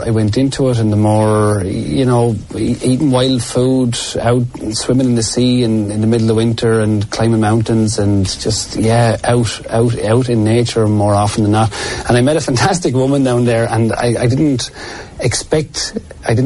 I went into it and the more, eating wild food, out swimming in the sea in the middle of winter and climbing mountains and just, out in nature more often than not. And I met a fantastic woman down there, and I didn't expect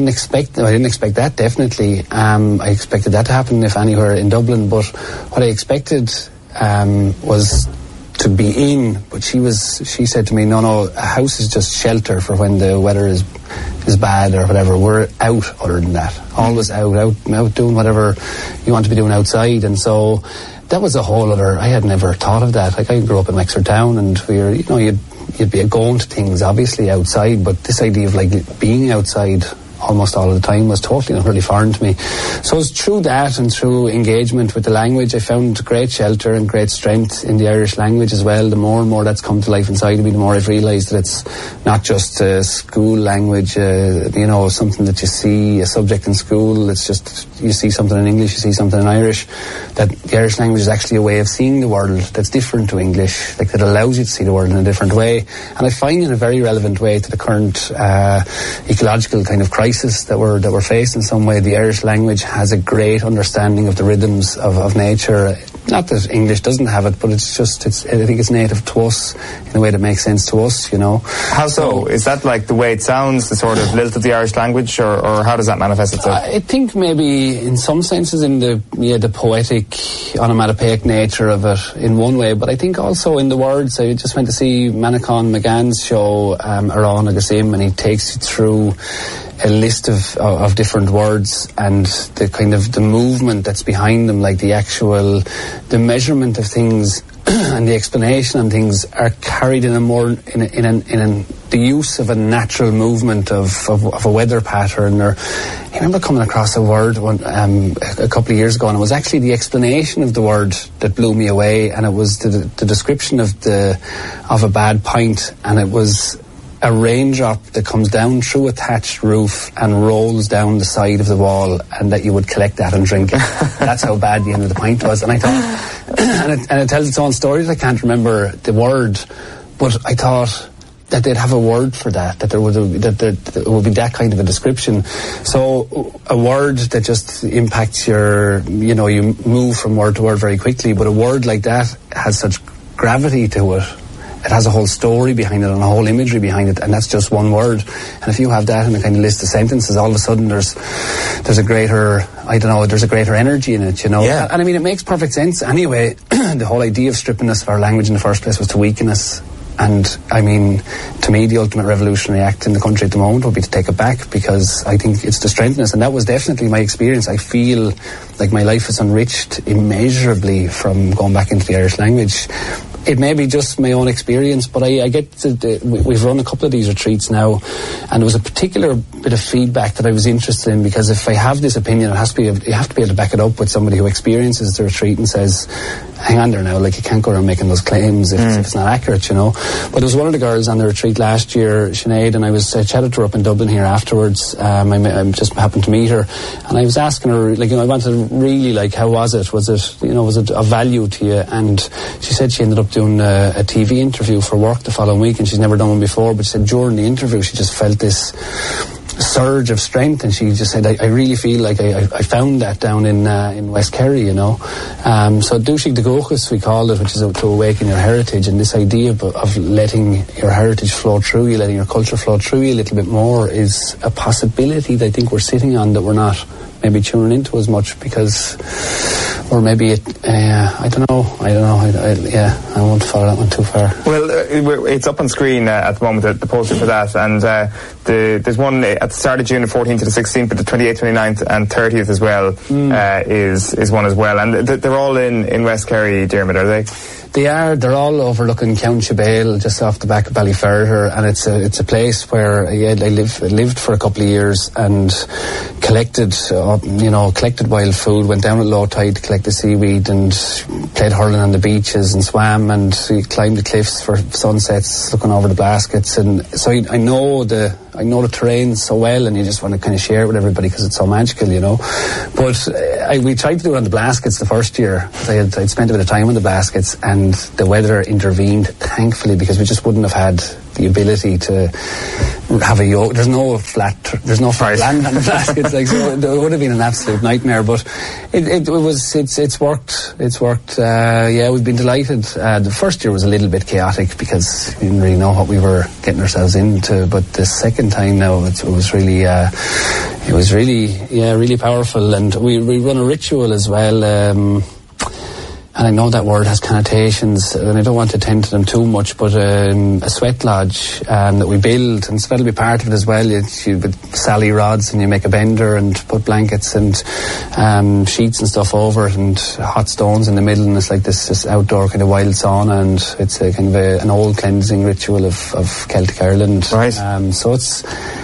that, definitely. I expected that to happen, if anywhere, in Dublin, but what I expected was to be in, but she said to me, no, a house is just shelter for when the weather is bad or whatever. We're out other than that. Always out doing whatever you want to be doing outside. And so that was a whole other, I had never thought of that. Like, I grew up in Wexford Town, and we were, you'd be going to things obviously outside, but this idea of like being outside almost all of the time was totally not really foreign to me. So it was through that and through engagement with the language, I found great shelter and great strength in the Irish language as well. The more and more that's come to life inside of me, the more I've realised that it's not just a school language, something that you see, a subject in school. It's just, you see something in English, you see something in Irish. That the Irish language is actually a way of seeing the world that's different to English, like that allows you to see the world in a different way. And I find in a very relevant way to the current ecological kind of crisis that we're faced in some way. The Irish language has a great understanding of the rhythms of nature. Not that English doesn't have it, but I think it's native to us in a way that makes sense to us, How so? Is that like the way it sounds, the sort of lilt of the Irish language, or how does that manifest itself? I think maybe in some senses in the poetic, onomatopoeic nature of it in one way, but I think also in the words. I just went to see Manacon McGann's show, Aran Agasim, and he takes you through a list of different words and the kind of the movement that's behind them, like the measurement of things and the explanation on things are carried in the use of a natural movement of a weather pattern. Or I remember coming across a word a couple of years ago, and it was actually the explanation of the word that blew me away, and it was the description of a bad pint, and it was a raindrop that comes down through a thatched roof and rolls down the side of the wall, and that you would collect that and drink it. That's how bad the end of the pint was. And I thought, and it tells its own story. I can't remember the word, but I thought that they'd have a word for that, that there would be that kind of a description. So a word that just impacts you move from word to word very quickly, but a word like that has such gravity to it. It has a whole story behind it and a whole imagery behind it, and that's just one word. And if you have that in a kind of list of sentences, all of a sudden there's a greater energy in it, Yeah. And I mean, it makes perfect sense anyway. The whole idea of stripping us of our language in the first place was to weaken us. And I mean, to me, the ultimate revolutionary act in the country at the moment would be to take it back, because I think it's to strengthen us. And that was definitely my experience. I feel like my life is enriched immeasurably from going back into the Irish language. It may be just my own experience, but I get we've run a couple of these retreats now, and there was a particular bit of feedback that I was interested in, because if I have this opinion, you have to be able to back it up with somebody who experiences the retreat and says, hang on there now, like, you can't go around making those claims if it's not accurate, But there was one of the girls on the retreat last year, Sinead, and I chatted to her up in Dublin here afterwards. I just happened to meet her, and I was asking her, I wanted to really, how was it? Was it of value to you? And she said she ended up doing a TV interview for work the following week, and she's never done one before, but she said during the interview she just felt this surge of strength, and she just said, I really feel like I found that down in West Kerry, So Dúisig de Gochas, we called it, which is to awaken your heritage, and this idea of letting your heritage flow through you, letting your culture flow through you a little bit more, is a possibility that I think we're sitting on, that we're not maybe tuning into as much, because, or maybe I don't know. I won't follow that one too far. Well, it's up on screen at the moment, the poster for that, and there's one at the start of June, the 14th to the 16th, but the 28th, 29th and 30th as well is one as well, and they're all in West Kerry, Dermot, are they? They're all overlooking County Shabale, just off the back of Ballyferriter, and it's a place where I lived for a couple of years and collected wild food, went down at low tide to collect the seaweed, and played hurling on the beaches and swam, and climbed the cliffs for sunsets, looking over the Blaskets, and so I know the terrain so well, and you just want to kind of share it with everybody because it's so magical, But we tried to do it on the Blaskets the first year. I'd spent a bit of time on the Blaskets, and the weather intervened, thankfully, because we just wouldn't have had the ability to have a yoke. There's no flat land on the baskets. Like, so it would have been an absolute nightmare. But it's worked. It's worked. Yeah, we've been delighted. The first year was a little bit chaotic because we didn't really know what we were getting ourselves into. But the second time now, it was really really powerful. And we run a ritual as well. And I know that word has connotations, and I don't want to tend to them too much, but a sweat lodge that we build, and so that'll be part of it as well. You with sally rods, and you make a bender and put blankets and sheets and stuff over it, and hot stones in the middle, and it's like this outdoor kind of wild sauna, and it's a kind of an old cleansing ritual of Celtic Ireland. Right. So it's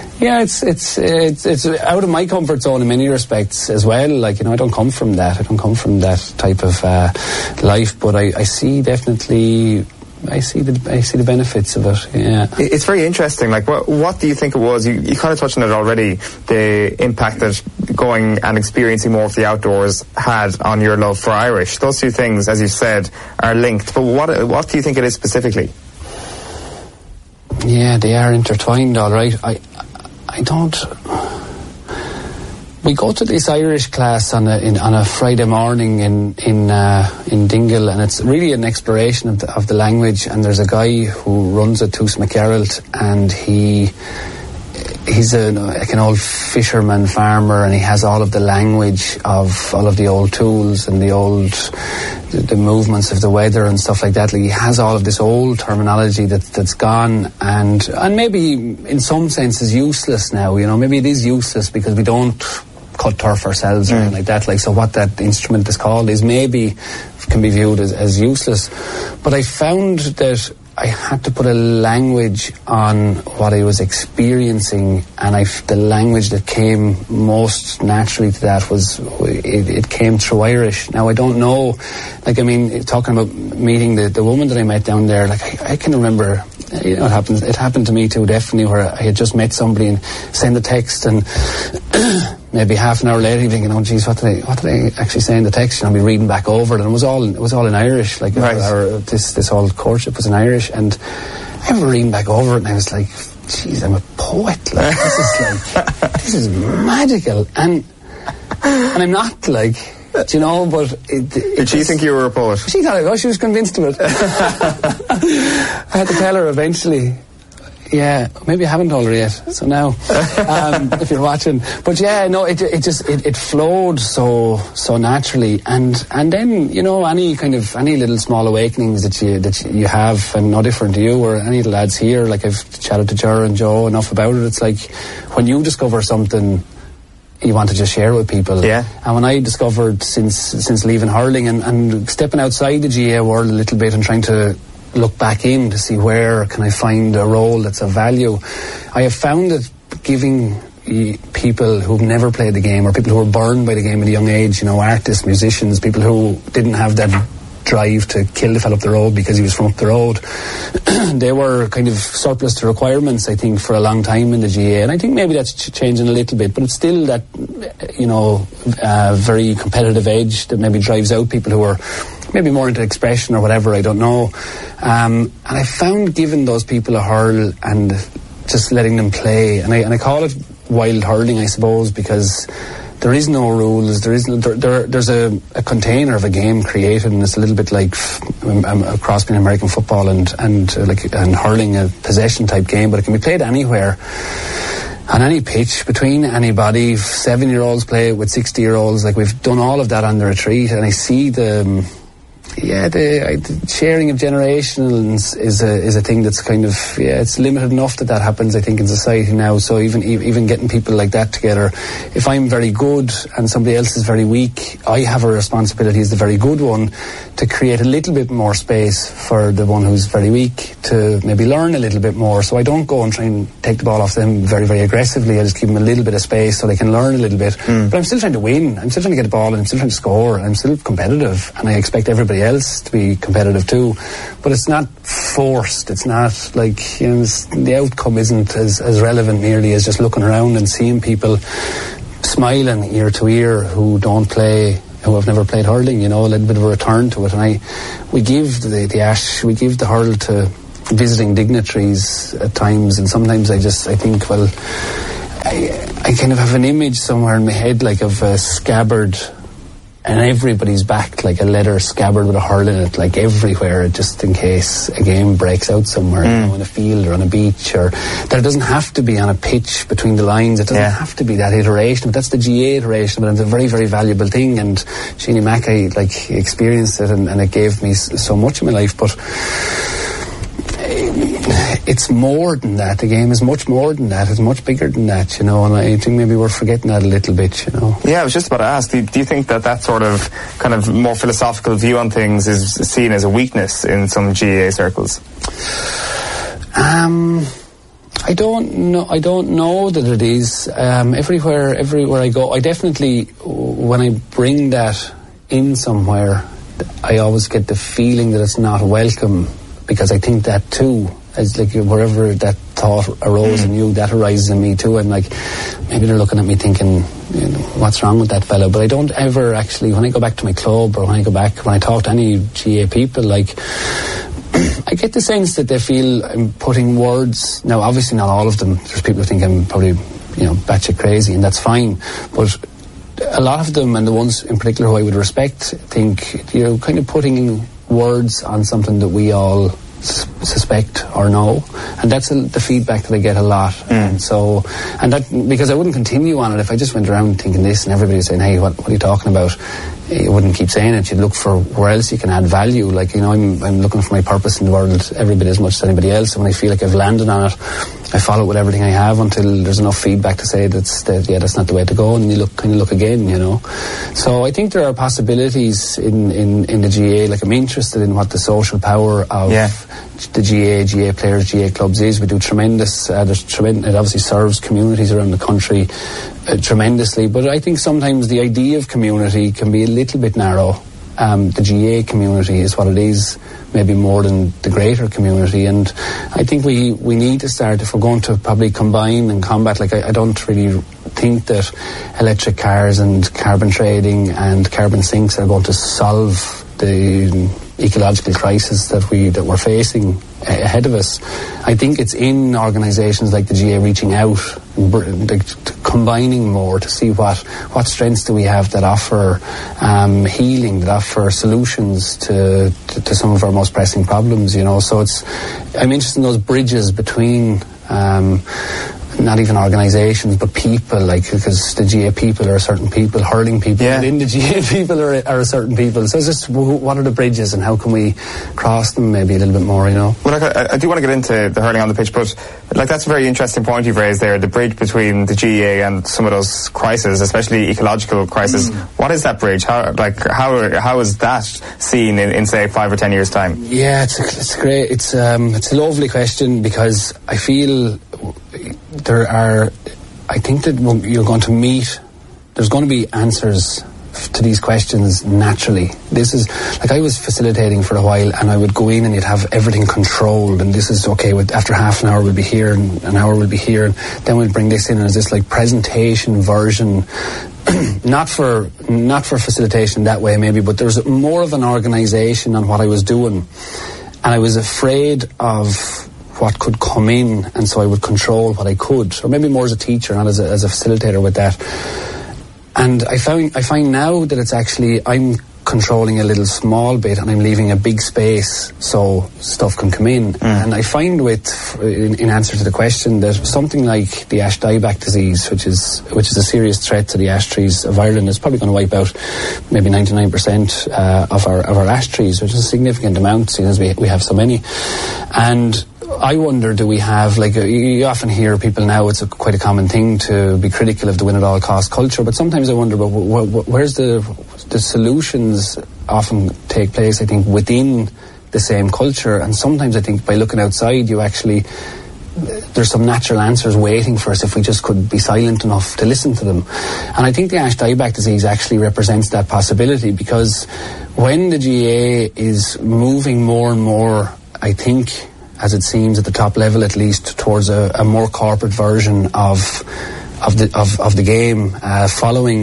out of my comfort zone in many respects as well. Like, I don't come from that. I don't come from that type of life, but I see definitely. I see the benefits of it. Yeah, it's very interesting. Like, what do you think it was? You kind of touched on it already. The impact that going and experiencing more of the outdoors had on your love for Irish. Those two things, as you said, are linked. But what do you think it is specifically? Yeah, they are intertwined, all right. I don't. We go to this Irish class on a Friday morning in Dingle, and it's really an exploration of the language. And there's a guy who runs it, Tús McGarrett, and he's like an old fisherman farmer, and he has all of the language of all of the old tools and the movements of the weather and stuff like that. Like, he has all of this old terminology that's gone and maybe in some sense is useless now. Maybe it is useless because we don't cut turf ourselves or anything like that. Like, so what that instrument is called is maybe can be viewed as useless. But I found that I had to put a language on what I was experiencing, and the language that came most naturally to that was it came through Irish. Now, I don't know, talking about meeting the woman that I met down there, like I can remember, it happened to me too, definitely, where I had just met somebody and sent a text, and maybe half an hour later you're thinking, oh geez, what did I actually say in the text? I'll be reading back over it, and it was all in Irish. Like, right. This whole courtship was in Irish, and I remember reading back over it, and I was like, geez, I'm a poet. Like, this is magical, and I'm not, like, but did she think you were a poet? She thought I was. She was convinced of it. I had to tell her eventually. Yeah, maybe I haven't told her yet. So now, if you're watching, but yeah, no, it flowed so naturally, and then any little small awakenings that you have, and no different to you or any of the lads here. Like, I've chatted to Ger and Joe enough about it. It's like when you discover something, you want to just share with people. Yeah. And when I discovered since leaving hurling and stepping outside the GAA world a little bit and trying to look back in to see where can I find a role that's of value, I have found that giving people who've never played the game, or people who were burned by the game at a young age, artists, musicians, people who didn't have that drive to kill the fellow up the road because he was from up the road, they were kind of surplus to requirements, I think, for a long time in the GAA, and I think maybe that's changing a little bit, but it's still that very competitive edge that maybe drives out people who are maybe more into expression or whatever, I don't know. And I found giving those people a hurl and just letting them play, and I call it wild hurling, I suppose, because there is no rules. There's a container of a game created, and it's a little bit like a cross between American football and hurling, a possession type game, but it can be played anywhere, on any pitch, between anybody. 7-year-olds play with 60-year-olds. Like, we've done all of that on the retreat, and I see the sharing of generations is a thing that's kind of, it's limited enough that happens, I think, in society now. So even getting people like that together, if I'm very good and somebody else is very weak, I have a responsibility as the very good one to create a little bit more space for the one who's very weak to maybe learn a little bit more. So I don't go and try and take the ball off them very, very aggressively. I just give them a little bit of space so they can learn a little bit. But I'm still trying to win. I'm still trying to get the ball, and I'm still trying to score, and I'm still competitive, and I expect everybody else to be competitive too. But it's not forced. It's not like, the outcome isn't as relevant nearly as just looking around and seeing people smiling ear to ear who don't play, who have never played hurling, a little bit of a return to it. And we give the ash, we give the hurl to visiting dignitaries at times, and sometimes I think, well, I kind of have an image somewhere in my head, like of a scabbard, and everybody's back, like a leather scabbard with a hurl in it, like everywhere, just in case a game breaks out somewhere, you know, in a field or on a beach, or that it doesn't have to be on a pitch between the lines. It doesn't have to be that iteration, but that's the GA iteration, but it's a very, very valuable thing. And Sheenie Mackay, like, experienced it, and it gave me so much in my life. But it's more than that. The game is much more than that. It's much bigger than that, you know, and I think maybe we're forgetting that a little bit, you know. Yeah, I was just about to ask, do you think that sort of kind of more philosophical view on things is seen as a weakness in some GAA circles? I don't know that it is. Everywhere I go, I definitely, when I bring that in somewhere, I always get the feeling that it's not welcome, because I think that too, as like wherever that thought arose in you, that arises in me too. I'm like, maybe they're looking at me thinking, you know, what's wrong with that fella? But I don't ever actually, when I go back to my club, or when I talk to any GA people, like, I get the sense that they feel I'm putting words. Now, obviously not all of them. There's people who think I'm probably, you know, batshit crazy, and that's fine. But a lot of them, and the ones in particular who I would respect, think you're kind of putting words on something that we all suspect or know, and that's the feedback that I get a lot. And that, because I wouldn't continue on it if I just went around thinking this and everybody was saying, hey, what are you talking about? You wouldn't keep saying it. You'd look for where else you can add value. Like, you know, I'm looking for my purpose in the world every bit as much as anybody else, and when I feel like I've landed on it, I follow it with everything I have until there's enough feedback to say that's not the way to go, and you look again, you know. So I think there are possibilities in the GA. Like, I'm interested in what the social power of the GA players, GA clubs is. We do tremendous. It obviously serves communities around the country tremendously, but I think sometimes the idea of community can be a little bit narrow. The GA community is what it is, maybe more than the greater community, and I think we need to start, if we're going to probably combine and combat, like, I don't really think that electric cars and carbon trading and carbon sinks are going to solve the ecological crisis that we're facing ahead of us. I think it's in organisations like the GA reaching out, combining more to see what strengths do we have that offer healing, that offer solutions to some of our most pressing problems, you know. So I'm interested in those bridges between not even organisations, but people, like, because the GA people are certain people, hurling people within the GA people are certain people. So it's just, what are the bridges and how can we cross them maybe a little bit more, you know? Well, like, I do want to get into the hurling on the pitch, but like, that's a very interesting point you've raised there, the bridge between the GA and some of those crises, especially ecological crises. What is that bridge? How is that seen in say 5 or 10 years' time? Yeah, it's great. It's a lovely question, because I feel I think that you're going to meet, there's going to be answers to these questions naturally. This is, like, I was facilitating for a while, and I would go in and you'd have everything controlled, and this is okay, after half an hour we'll be here, and an hour we'll be here, and then we'll bring this in as this, like, presentation version. not for facilitation that way maybe, but there's more of an organisation on what I was doing, and I was afraid of what could come in, and so I would control what I could, or maybe more as a teacher, not as a facilitator with that. And I find now that it's actually, I'm controlling a little small bit, and I'm leaving a big space so stuff can come in. And I find in answer to the question, that something like the ash dieback disease, which is a serious threat to the ash trees of Ireland, is probably going to wipe out maybe 99% of our ash trees, which is a significant amount, seeing as we have so many. And I wonder, do we have, like, you often hear people now, it's quite a common thing to be critical of the win-at-all-cost culture, but sometimes I wonder about where's the solutions often take place, I think, within the same culture, and sometimes I think by looking outside, there's some natural answers waiting for us if we just could be silent enough to listen to them. And I think the ash dieback disease actually represents that possibility, because when the GA is moving more and more, I think, as it seems at the top level at least, towards a more corporate version of the game, following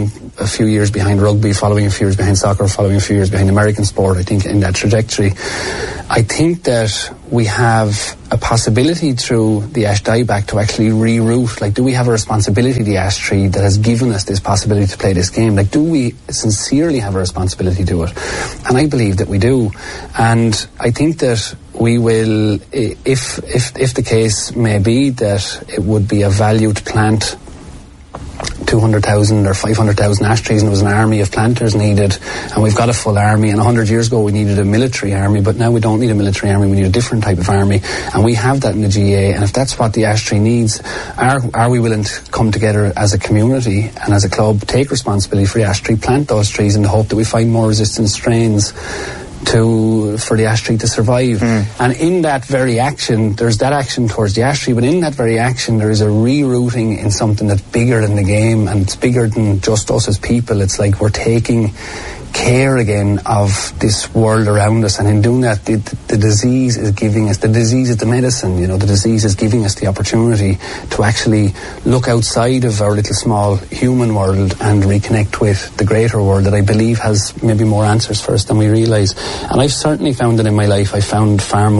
a few years behind rugby, following a few years behind soccer, following a few years behind American sport, I think, in that trajectory. I think that we have a possibility through the Ash Dieback to actually reroute. Like, do we have a responsibility, the Ash Tree, that has given us this possibility to play this game? Like, do we sincerely have a responsibility to it? And I believe that we do. And I think that we will, if the case may be that it would be of value to plant 200,000 or 500,000 ash trees, and there was an army of planters needed, and we've got a full army. And 100 years ago we needed a military army, but now we don't need a military army, we need a different type of army, and we have that in the GAA. And if that's what the ash tree needs, are we willing to come together as a community and as a club, take responsibility for the ash tree, plant those trees in the hope that we find more resistant strains for the ash tree to survive. And in that very action, there's that action towards the ash tree, but in that very action there is a rerouting in something that's bigger than the game, and it's bigger than just us as people. It's like we're taking care again of this world around us, and in doing that the disease is giving us, the disease is the medicine, you know, the disease is giving us the opportunity to actually look outside of our little small human world and reconnect with the greater world that I believe has maybe more answers for us than we realise. And I've certainly found that in my life. I found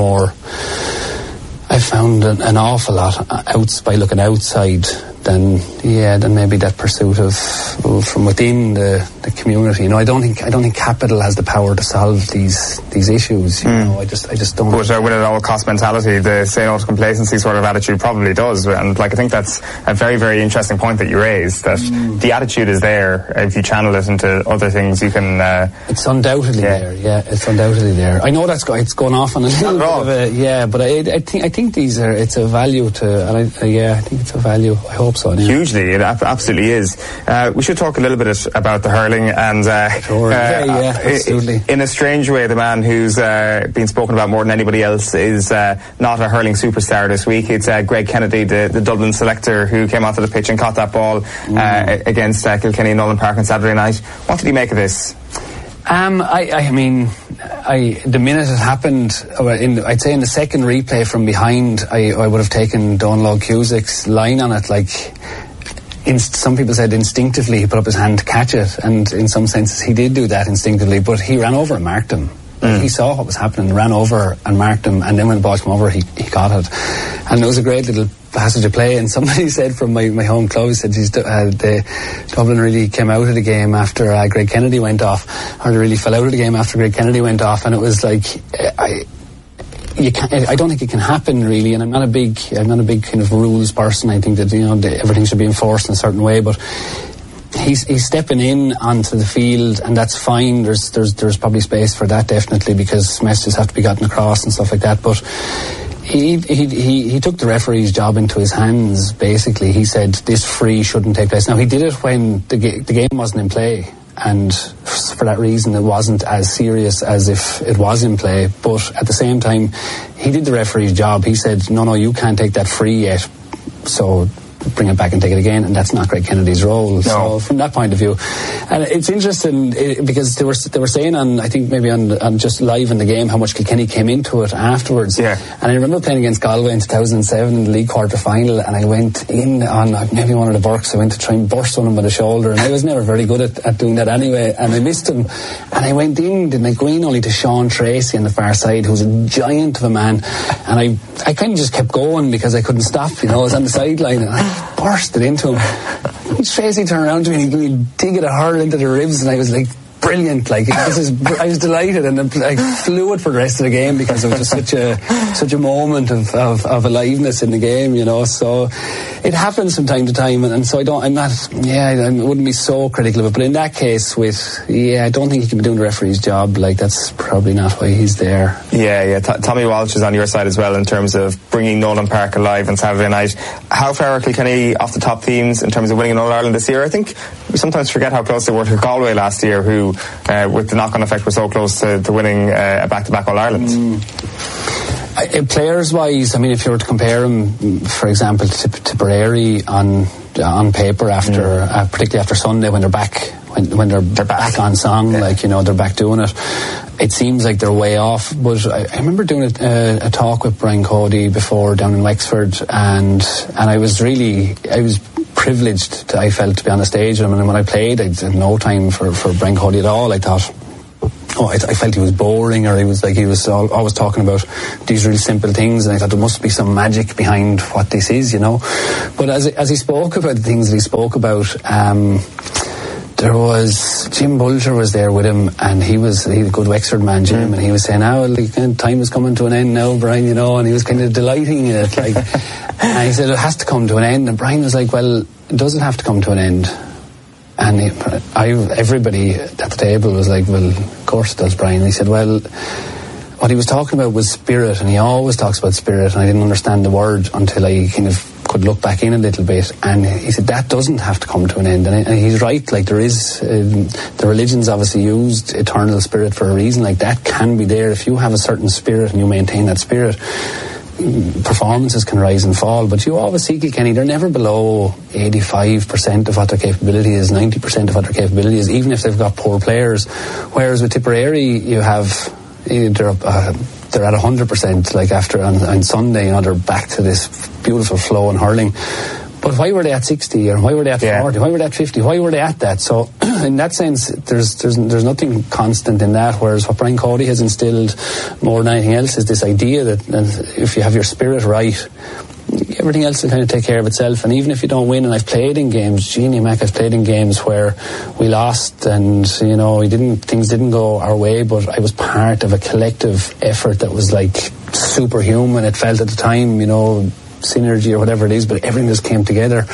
an awful lot by looking outside than maybe that pursuit of from within the community. You know, I don't think capital has the power to solve these issues. You know, I just don't. But with an all-cost mentality, the say no to complacency sort of attitude probably does. And like, I think that's a very, very interesting point that you raised, that the attitude is there. If you channel it into other things, you can. It's undoubtedly there. Yeah, it's undoubtedly there. I know it's going off on a little bit of a but I think it's a value to, and I think it's a value. I hope so. Anyway. Hugely, it absolutely is. We should talk a little bit about the hurling, and absolutely. In a strange way, the man who's been spoken about more than anybody else is not a hurling superstar this week. It's Greg Kennedy, the Dublin selector, who came onto the pitch and caught that ball against Kilkenny in Nolan Park on Saturday night. What did he make of this? I mean, the minute it happened, I'd say in the second replay from behind, I would have taken Donald Cusack's line on it. Like, some people said instinctively he put up his hand to catch it, and in some senses he did do that instinctively, but he ran over and marked him. He saw what was happening, ran over and marked him, and then when the ball came over, he caught it. And it was a great little passage of play. And somebody said from my home club, said Dublin really came out of the game after Greg Kennedy went off, or they really fell out of the game after Greg Kennedy went off. And it was like, I don't think it can happen really. And I'm not a big kind of rules person. I think that, you know, everything should be enforced in a certain way, but he's stepping in onto the field, and that's fine. There's probably space for that, definitely, because messages have to be gotten across and stuff like that. But he took the referee's job into his hands. Basically, he said this free shouldn't take place. Now, he did it when the game wasn't in play, and for that reason it wasn't as serious as if it was in play. But at the same time, he did the referee's job. He said, no, you can't take that free yet, so bring it back and take it again, and that's not Greg Kennedy's role. No. So from that point of view, and it's interesting because they were saying I think maybe on just live in the game how much Kilkenny came into it afterwards. Yeah. And I remember playing against Galway in 2007 in the league quarter final, and I went in on maybe one of the burks. I went to try and burst one of him by the shoulder, and I was never very good at doing that anyway, and I missed him, and I went in, didn't I go in only to Sean Tracy on the far side, who's a giant of a man, and I kind of just kept going because I couldn't stop, you know. I was on the sideline and I burst it into him. Tracy turned around to me and he gave me a dig at a hurl into the ribs, and I was like, brilliant, like I was delighted, and I flew it for the rest of the game because it was just such a moment of aliveness in the game, you know. So it happens from time to time, and so I wouldn't be so critical of it, but in that case I don't think he can be doing the referee's job. Like, that's probably not why he's there. Tommy Walsh is on your side as well in terms of bringing Nolan Park alive on Saturday night. How far are Kilkenny off the top teams in terms of winning an All-Ireland this year? I think we sometimes forget how close they were to Galway last year, who with the knock-on effect were so close to winning a back-to-back All-Ireland. Players-wise, I mean, if you were to compare him, for example, to Tipperary on paper after, particularly after Sunday when they're back, when they're back on song, like, you know, they're back doing it. It seems like they're way off, but I remember doing a talk with Brian Cody before down in Wexford, and I was privileged, I felt, to be on the stage. And when I played, I had no time for Brian Cody at all. I thought, I felt he was boring, or he was always talking about these really simple things, and I thought there must be some magic behind what this is, But as he spoke about the things that he spoke about, there was Jim Bolger was there with him, and he was a good Wexford man, Jim, and he was saying, time is coming to an end now, Brian, and he was kind of delighting in it, like, and he said it has to come to an end, and Brian was like, well, it doesn't have to come to an end. And everybody at the table was like, well, of course it does, Brian. And he said, well, what he was talking about was spirit, and he always talks about spirit, and I didn't understand the word until I kind of could look back in a little bit. And he said, that doesn't have to come to an end. And he's right, like there is, the religions obviously used eternal spirit for a reason. Like that can be there. If you have a certain spirit and you maintain that spirit, performances can rise and fall, but you always see Kilkenny, they're never below 85% of what their capability is, 90% of what their capability is, even if they've got poor players. Whereas with Tipperary, they're at 100%, like after on Sunday, they're back to this beautiful flow in hurling. But why were they at 60, or why were they at 40, why were they at 50, why were they at that? So in that sense, there's nothing constant in that, whereas what Brian Cody has instilled more than anything else is this idea that if you have your spirit right, everything else will kind of take care of itself. And even if you don't win, and I've played in games, Jeannie Mac has played in games where we lost and, things didn't go our way, but I was part of a collective effort that was like superhuman, it felt at the time, synergy or whatever it is, but everything just came together.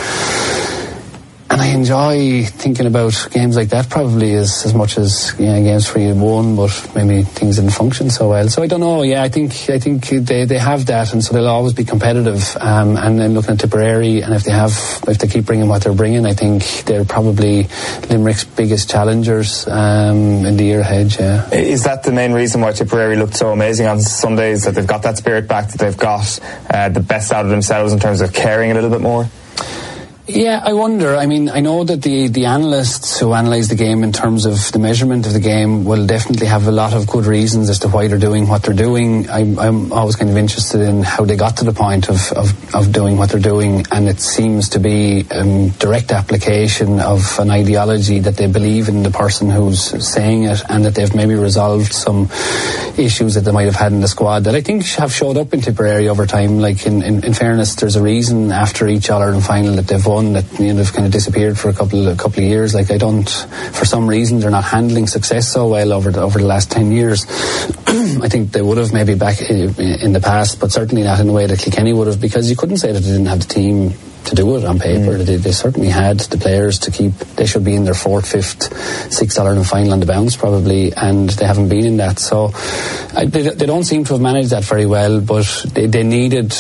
And I enjoy thinking about games like that probably as much as games where you won, but maybe things didn't function so well. So I don't know. Yeah, I think they have that, and so they'll always be competitive. And then looking at Tipperary, and if they keep bringing what they're bringing, I think they're probably Limerick's biggest challengers in the year ahead. Yeah. Is that the main reason why Tipperary looked so amazing on Sundays? That they've got that spirit back, that they've got the best out of themselves in terms of caring a little bit more? Yeah, I wonder. I mean, I know that the analysts who analyse the game in terms of the measurement of the game will definitely have a lot of good reasons as to why they're doing what they're doing. I'm always kind of interested in how they got to the point of doing what they're doing, and it seems to be direct application of an ideology that they believe in the person who's saying it, and that they've maybe resolved some issues that they might have had in the squad that I think have showed up in Tipperary over time. Like in fairness, there's a reason after each All-Ireland final that they've won that they've kind of disappeared for a couple of years. Like for some reason they're not handling success so well over the last 10 years. I think they would have maybe back in the past, but certainly not in the way that Kilkenny would have, because you couldn't say that they didn't have the team to do it on paper. They certainly had the players to keep. They should be in their 4th, 5th, 6th All-Ireland final on the bounce probably, and they haven't been in that. So they don't seem to have managed that very well, but they needed,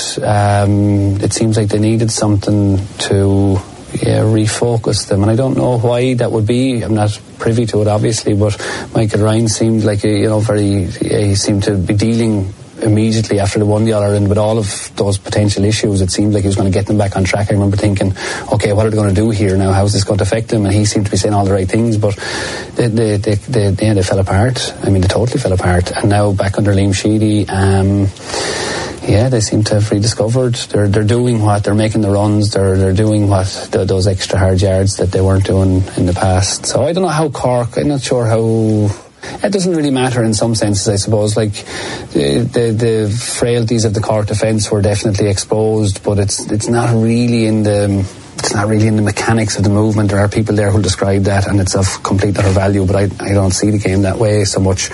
it seems like they needed something to refocus them, and I don't know why that would be. I'm not privy to it obviously, but Michael Ryan seemed like he seemed to be dealing immediately after they won the All-Ireland with all of those potential issues. It seemed like he was going to get them back on track. I remember thinking, okay, what are they going to do here now? How's this going to affect them? And he seemed to be saying all the right things, but they fell apart. I mean, they totally fell apart. And now back under Liam Sheedy, they seem to have rediscovered. They're doing what they're making the runs. They're doing what those extra hard yards that they weren't doing in the past. So I don't know how Cork. I'm not sure how. It doesn't really matter in some senses, I suppose. Like the frailties of the Cork defence were definitely exposed, but it's not really in the mechanics of the movement. There are people there who'll describe that, and it's of complete utter value. But I don't see the game that way so much.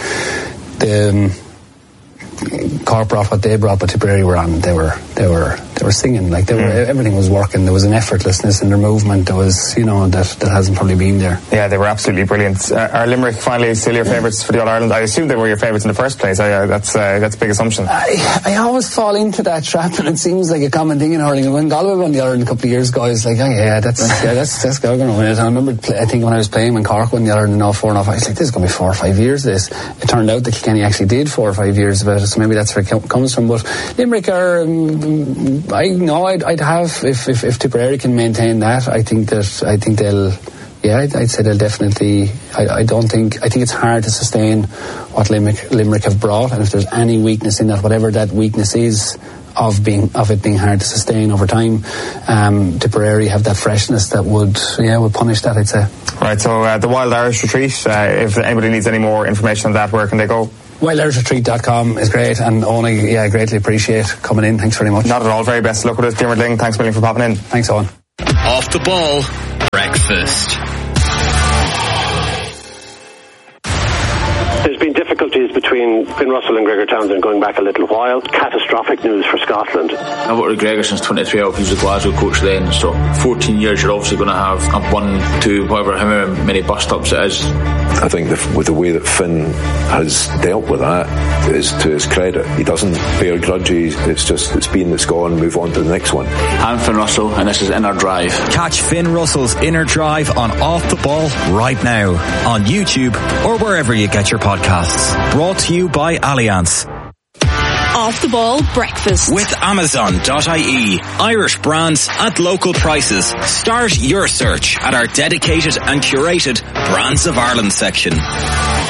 Cork brought what they brought, but Tipperary were on. They were singing, like everything was working. There was an effortlessness in their movement. There was, that hasn't probably been there. Yeah, they were absolutely brilliant. Are Limerick finally still your favourites for the All-Ireland? I assume they were your favourites in the first place. That's a big assumption. I always fall into that trap, and it seems like a common thing in hurling. When Galway won the All-Ireland a couple of years ago, I was like, that's going to win it. And I remember, I think when I was playing when Cork won the All-Ireland in 04 and 05, I was like, this is going to be 4 or 5 years of this. It turned out that Kilkenny actually did 4 or 5 years of it, so maybe that's where it comes from. But Limerick are, I'd have, if Tipperary can maintain that, I think they'll, I'd say they'll definitely, I think it's hard to sustain what Limerick have brought, and if there's any weakness in that, whatever that weakness is, of it being hard to sustain over time. Tipperary have that freshness that would punish that, I'd say. Right, so the Wild Irish Retreat, if anybody needs any more information on that, where can they go? WildIrishRetreat.com is great, and Owen, I greatly appreciate coming in. Thanks very much. Not at all. Very best of luck with it. Diarmuid Lyng, thanks a million for popping in. Thanks, Owen. Off the Ball Breakfast. There's been difficulties between Finn Russell and Gregor Townsend going back a little while. Catastrophic news for Scotland. I've worked with Gregor since 23. He was a Glasgow coach then, so 14 years you're obviously going to have a 1, 2, however many bust ups it is. I think with the way that Finn has dealt with that is to his credit. He doesn't bear grudges. It's been, it's gone, move on to the next one. I'm Finn Russell and this is Inner Drive. Catch Finn Russell's Inner Drive on Off the Ball right now on YouTube or wherever you get your podcasts. Brought to you by Allianz. Off the Ball Breakfast with Amazon.ie. Irish brands at local prices. Start your search at our dedicated and curated Brands of Ireland section.